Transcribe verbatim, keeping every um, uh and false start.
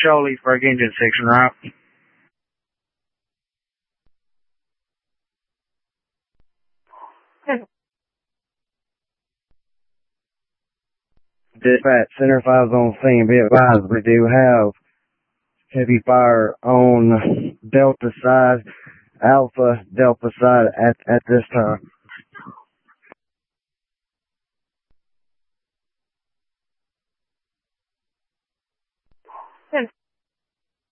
Charlie for engine section, right? Dispatch, Center five's on scene. Be advised, we do have heavy fire on Delta side, Alpha Delta side at, at this time.